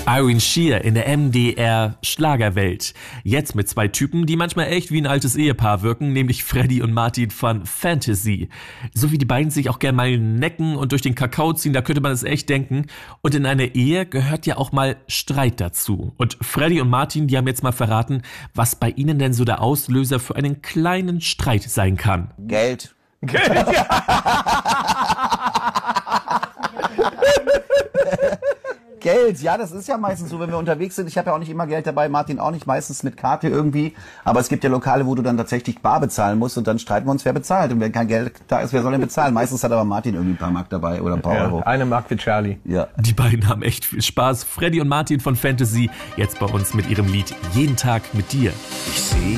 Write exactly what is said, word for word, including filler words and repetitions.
Irene Shear in der M D R-Schlagerwelt. Jetzt mit zwei Typen, die manchmal echt wie ein altes Ehepaar wirken, nämlich Freddy und Martin von Fantasy. So wie die beiden sich auch gerne mal necken und durch den Kakao ziehen, da könnte man es echt denken. Und in einer Ehe gehört ja auch mal Streit dazu. Und Freddy und Martin, die haben jetzt mal verraten, was bei ihnen denn so der Auslöser für einen kleinen Streit sein kann. Geld. Geld, ja. Geld, ja, das ist ja meistens so, wenn wir unterwegs sind. Ich habe ja auch nicht immer Geld dabei, Martin auch nicht, meistens mit Karte irgendwie. Aber es gibt ja Lokale, wo du dann tatsächlich bar bezahlen musst und dann streiten wir uns, wer bezahlt. Und wenn kein Geld da ist, wer soll denn bezahlen? Meistens hat aber Martin irgendwie ein paar Mark dabei oder ein paar Ja, Euro. eine Mark für Charlie. Ja. Die beiden haben echt viel Spaß. Freddy und Martin von Fantasy, jetzt bei uns mit ihrem Lied Jeden Tag mit dir. Ich sehe